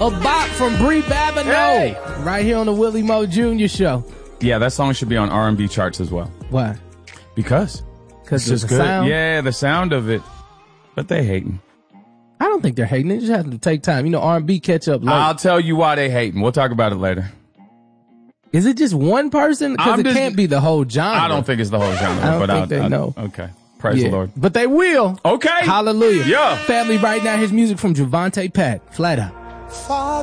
A bop from Brie Babineau. Hey. Right here on the Willie Mo Jr. Show. Yeah, that song should be on R&B charts as well. Why? Because it's just good. Sound? Yeah, the sound of it. But they hating. I don't think they're hating. It just has to take time. You know, R&B catch up late. I'll tell you why they hating. We'll talk about it later. Is it just one person? Because it can't be the whole genre. I don't think it's the whole genre. I don't but think they know. Okay. Praise the Lord. But they will. Okay. Hallelujah. Yeah. Family, right now, here's music from Javante Pat. Flat Out. Father.